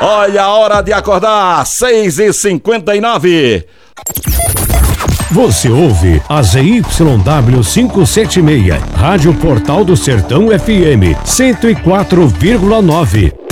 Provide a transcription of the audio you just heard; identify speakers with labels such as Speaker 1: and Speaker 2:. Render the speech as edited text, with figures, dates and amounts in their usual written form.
Speaker 1: Olha a hora de acordar, 6h59.
Speaker 2: Você ouve a ZYW 576, Rádio Portal do Sertão FM 104,9.